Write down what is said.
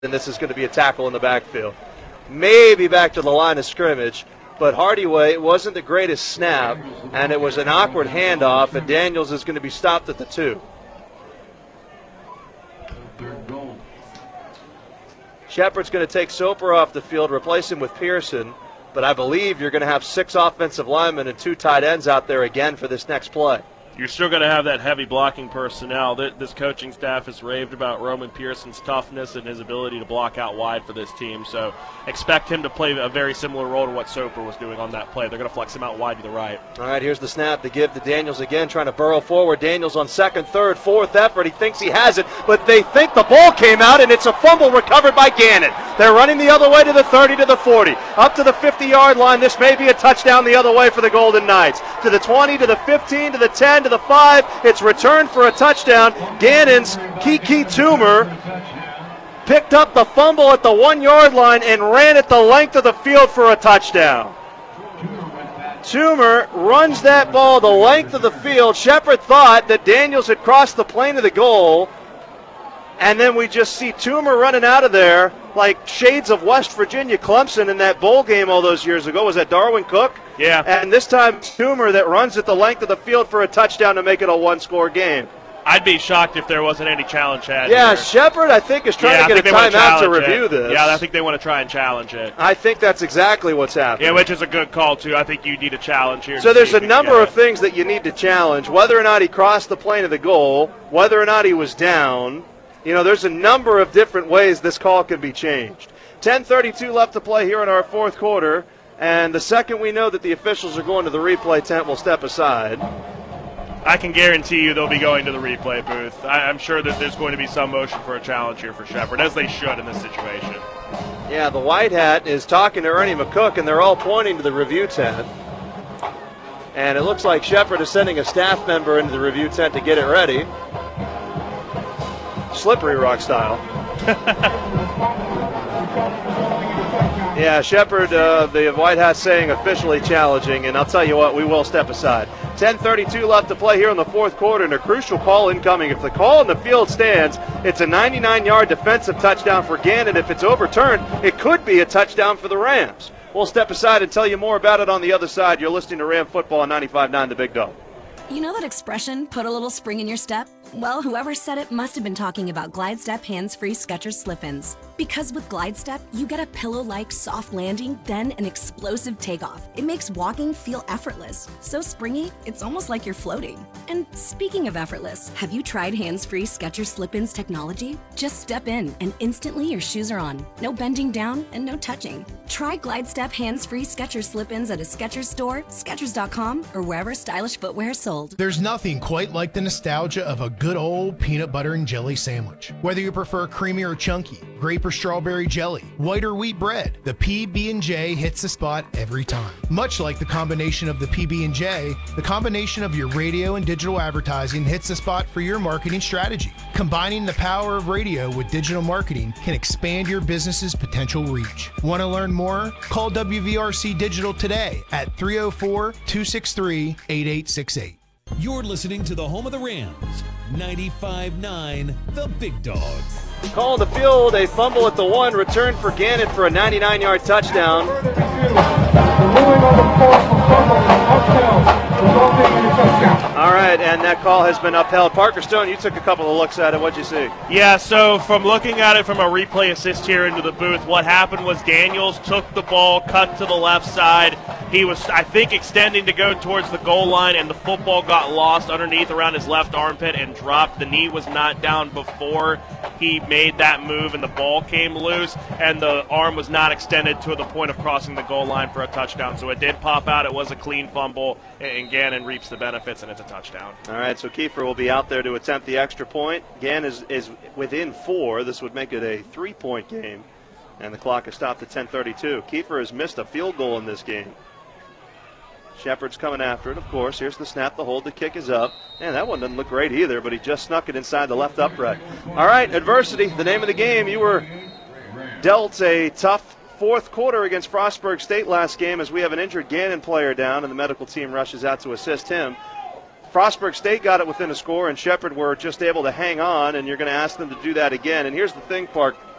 and this is going to be a tackle in the backfield. Maybe back to the line of scrimmage, but Hardyway, it wasn't the greatest snap, and it was an awkward handoff, and Daniels is going to be stopped at the 2. Shepard's going to take Soper off the field, replace him with Pearson, but I believe you're going to have 6 offensive linemen and 2 tight ends out there again for this next play. You're still going to have that heavy blocking personnel. This coaching staff has raved about Roman Pearson's toughness and his ability to block out wide for this team. So expect him to play a very similar role to what Soper was doing on that play. They're going to flex him out wide to the right. All right, here's the snap to give to Daniels again, trying to burrow forward. Daniels on second, third, fourth effort. He thinks he has it, but they think the ball came out, and it's a fumble recovered by Gannon. They're running the other way to the 30, to the 40, up to the 50-yard line. This may be a touchdown the other way for the Golden Knights. To the 20, to the 15, to the 10, to the 5. It's returned for a touchdown. Gannon's Kiki Toomer picked up the fumble at the 1-yard line and ran it the length of the field for a touchdown. Toomer runs that ball the length of the field. Shepard thought that Daniels had crossed the plane of the goal, and then we just see Toomer running out of there like shades of West Virginia Clemson in that bowl game all those years ago. Was that Darwin Cook? Yeah. And this time Toomer that runs it the length of the field for a touchdown to make it a 1-score game. I'd be shocked if there wasn't any challenge had Yeah, here. Shepard, I think, is trying to get a timeout to review this. Yeah, I think they want to try and challenge it. I think that's exactly what's happening. Yeah, which is a good call, too. I think you need a challenge here. So there's a number of things that you need to challenge, whether or not he crossed the plane of the goal, whether or not he was down. You know, there's a number of different ways this call can be changed. 10:32 left to play here in our fourth quarter, and the second we know that the officials are going to the replay tent, we'll step aside. I can guarantee you they'll be going to the replay booth. I'm sure that there's going to be some motion for a challenge here for Shepard, as they should in this situation. Yeah, the white hat is talking to Ernie McCook, and they're all pointing to the review tent. And it looks like Shepard is sending a staff member into the review tent to get it ready. Slippery rock style. Yeah, Shepard, the white hat saying officially challenging, and I'll tell you what, we will step aside. 10:32 left to play here in the fourth quarter, and a crucial call incoming. If the call in the field stands, it's a 99-yard defensive touchdown for Gannon. If it's overturned, it could be a touchdown for the Rams. We'll step aside and tell you more about it on the other side. You're listening to Ram Football on 95.9 The Big Dog. You know that expression, put a little spring in your step? Well, whoever said it must have been talking about Glide Step hands-free Skechers slip-ins. Because with Glide Step, you get a pillow-like soft landing, then an explosive takeoff. It makes walking feel effortless. So springy, it's almost like you're floating. And speaking of effortless, have you tried hands-free Skechers slip-ins technology? Just step in, and instantly your shoes are on. No bending down and no touching. Try Glide Step hands-free Skechers slip-ins at a Skechers store, Skechers.com, or wherever stylish footwear is sold. There's nothing quite like the nostalgia of a good old peanut butter and jelly sandwich. Whether you prefer creamy or chunky, grape or strawberry jelly, white or wheat bread, the PB&J hits the spot every time. Much like the combination of the PB&J, the combination of your radio and digital advertising hits the spot for your marketing strategy. Combining the power of radio with digital marketing can expand your business's potential reach. Want to learn more? Call WVRC Digital today at 304-263-8868. You're listening to the home of the Rams, 95.9 The Big Dog. Call the field, a fumble at the 1, return for Gannon for a 99-yard touchdown. All right, and that call has been upheld. Parker Stone, you took a couple of looks at it. What'd you see? Yeah, so from looking at it from a replay assist here into the booth, what happened was Daniels took the ball, cut to the left side. He was, I think, extending to go towards the goal line, and the football got lost underneath around his left armpit and dropped. The knee was not down before he made that move, and the ball came loose, and the arm was not extended to the point of crossing the goal line for a touchdown. So it did pop out. It was a clean fumble, and Gannon reaps the benefits, and it's a touchdown. All right, so Kiefer will be out there to attempt the extra point. Gannon is within 4. This would make it a 3-point game, and the clock is stopped at 10:32. Kiefer has missed a field goal in this game. Shepard's coming after it, of course. Here's the snap, the hold, the kick is up. Man, that one doesn't look great either, but he just snuck it inside the left upright. All right, adversity, the name of the game. You were dealt a tough fourth quarter against Frostburg State last game as we have an injured Gannon player down, and the medical team rushes out to assist him. Frostburg State got it within a score, and Shepard were just able to hang on, and you're going to ask them to do that again. And here's the thing, Park.